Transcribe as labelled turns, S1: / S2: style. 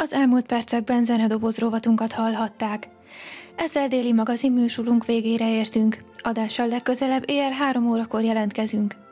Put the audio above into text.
S1: Az elmúlt percekben zenedoboz rovatunkat hallhatták. Ezzel déli magazin műsorunk végére értünk. Adással legközelebb éjjel 3 órakor jelentkezünk.